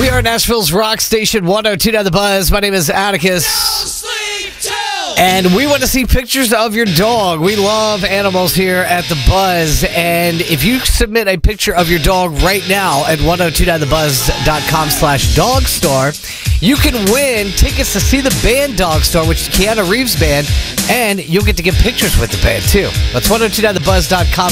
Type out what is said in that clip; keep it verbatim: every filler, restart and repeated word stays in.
We are Nashville's rock station, one oh two point nine The Buzz. My name is Atticus. And we want to see pictures of your dog. We love animals here at The Buzz. And if you submit a picture of your dog right now at ten twenty-nine the buzz dot com slash dog store, you can win tickets to see the band Dog Store, which is Keanu Reeves' band. And you'll get to get pictures with the band, too. That's ten twenty-nine the buzz dot com